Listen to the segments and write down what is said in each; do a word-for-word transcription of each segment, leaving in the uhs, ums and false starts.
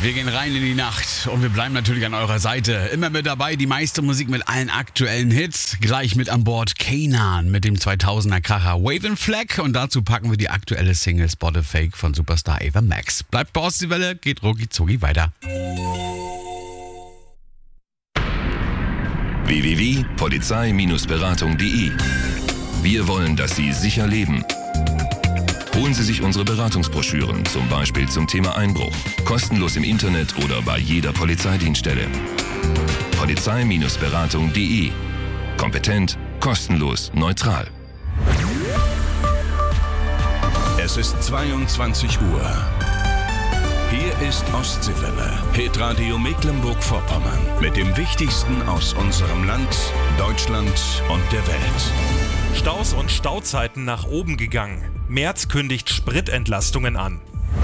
Wir gehen rein in die Nacht und wir bleiben natürlich an eurer Seite. Immer mit dabei, die meiste Musik mit allen aktuellen Hits. Gleich mit an Bord Kanan mit dem zweitausender Kracher Wave and Flag. Und dazu packen wir die aktuelle Single Spot a Fake von Superstar Ava Max. Bleibt bei Ostseewelle, geht rucki zucki weiter. w w w punkt polizei Beratung punkt de. Wir wollen, dass Sie sicher leben. Holen Sie sich unsere Beratungsbroschüren, zum Beispiel zum Thema Einbruch. Kostenlos im Internet oder bei jeder Polizeidienststelle. polizei Beratung punkt de. Kompetent, kostenlos, neutral. Es ist zweiundzwanzig Uhr. Hier ist Ostseewelle, Hitradio Mecklenburg-Vorpommern. Mit dem Wichtigsten aus unserem Land, Deutschland und der Welt. Staus und Stauzeiten nach oben gegangen. Merz kündigt Spritentlastungen an.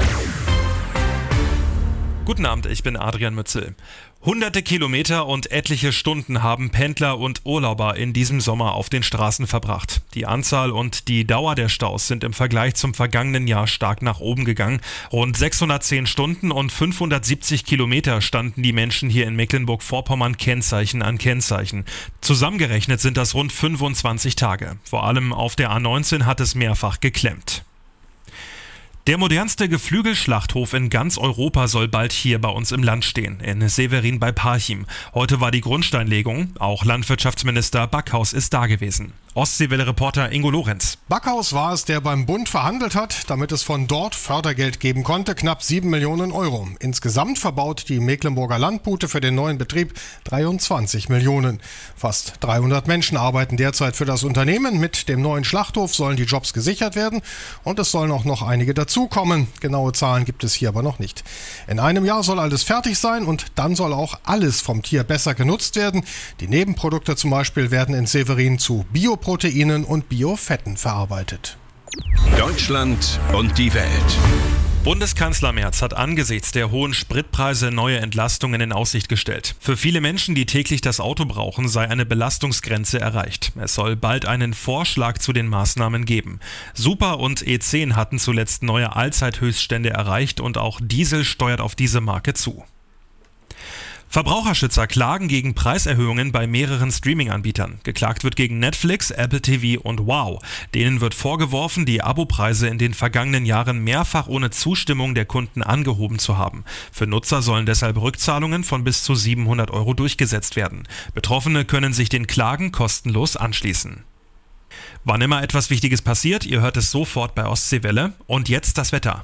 Guten Abend, ich bin Adrian Mützel. Hunderte Kilometer und etliche Stunden haben Pendler und Urlauber in diesem Sommer auf den Straßen verbracht. Die Anzahl und die Dauer der Staus sind im Vergleich zum vergangenen Jahr stark nach oben gegangen. Rund sechshundertzehn Stunden und fünfhundertsiebzig Kilometer standen die Menschen hier in Mecklenburg-Vorpommern Kennzeichen an Kennzeichen. Zusammengerechnet sind das rund fünfundzwanzig Tage. Vor allem auf der A neunzehn hat es mehrfach geklemmt. Der modernste Geflügelschlachthof in ganz Europa soll bald hier bei uns im Land stehen, in Severin bei Parchim. Heute war die Grundsteinlegung, auch Landwirtschaftsminister Backhaus ist da gewesen. Ostseewelle-Reporter Ingo Lorenz. Backhaus war es, der beim Bund verhandelt hat, damit es von dort Fördergeld geben konnte, knapp sieben Millionen Euro. Insgesamt verbaut die Mecklenburger Landbute für den neuen Betrieb dreiundzwanzig Millionen. Fast dreihundert Menschen arbeiten derzeit für das Unternehmen. Mit dem neuen Schlachthof sollen die Jobs gesichert werden und es sollen auch noch einige dazukommen. Genaue Zahlen gibt es hier aber noch nicht. In einem Jahr soll alles fertig sein und dann soll auch alles vom Tier besser genutzt werden. Die Nebenprodukte zum Beispiel werden in Severin zu Bioproteinen und Biofetten verarbeitet. Deutschland und die Welt. Bundeskanzler Merz hat angesichts der hohen Spritpreise neue Entlastungen in Aussicht gestellt. Für viele Menschen, die täglich das Auto brauchen, sei eine Belastungsgrenze erreicht. Es soll bald einen Vorschlag zu den Maßnahmen geben. Super und E zehn hatten zuletzt neue Allzeithöchststände erreicht und auch Diesel steuert auf diese Marke zu. Verbraucherschützer klagen gegen Preiserhöhungen bei mehreren Streaming-Anbietern. Geklagt wird gegen Netflix, Apple T V und Wow. Denen wird vorgeworfen, die Abopreise in den vergangenen Jahren mehrfach ohne Zustimmung der Kunden angehoben zu haben. Für Nutzer sollen deshalb Rückzahlungen von bis zu siebenhundert Euro durchgesetzt werden. Betroffene können sich den Klagen kostenlos anschließen. Wann immer etwas Wichtiges passiert, ihr hört es sofort bei Ostseewelle. Und jetzt das Wetter.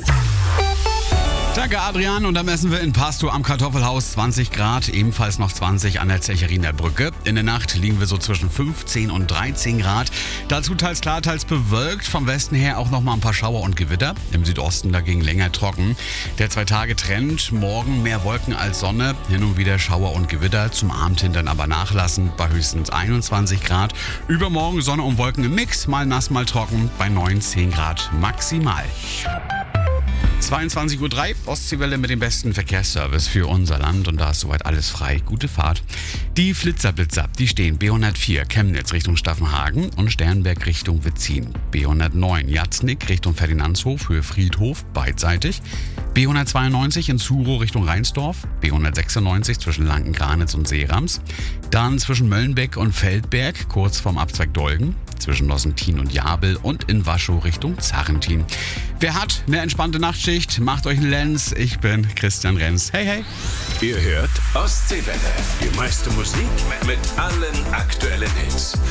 Danke Adrian, und dann messen wir in Pastow am Kartoffelhaus zwanzig Grad, ebenfalls noch zwanzig an der Zecheriner Brücke. In der Nacht liegen wir so zwischen fünfzehn und dreizehn Grad. Dazu teils klar, teils bewölkt. Vom Westen her auch noch mal ein paar Schauer und Gewitter. Im Südosten dagegen länger trocken. Der Zwei-Tage-Trend, morgen mehr Wolken als Sonne. Hin und wieder Schauer und Gewitter, zum Abend hin dann aber nachlassen bei höchstens einundzwanzig Grad. Übermorgen Sonne und Wolken im Mix, mal nass, mal trocken, bei neunzehn Grad maximal. zweiundzwanzig Uhr drei, Ostseewelle mit dem besten Verkehrsservice für unser Land und da ist soweit alles frei. Gute Fahrt. Die Flitzerblitzer, die stehen B hundertvier Chemnitz Richtung Staffenhagen und Sternberg Richtung Wetzin. B hundertneun Jatznick Richtung Ferdinandshof, Höhe Friedhof, beidseitig. B hundertzweiundneunzig in Zuro Richtung Rheinsdorf. B hundertsechsundneunzig zwischen Lanken-Granitz und Seerams. Dann zwischen Möllenbeck und Feldberg, kurz vorm Abzweig Dolgen. Zwischen Nossentin und Jabel und in Waschow Richtung Zarrentin. Wer hat eine entspannte Nachtschicht, macht euch einen Lenz. Ich bin Christian Renz. Hey, hey. Ihr hört Ostseewelle. Die meiste Musik mit allen aktuellen Hits.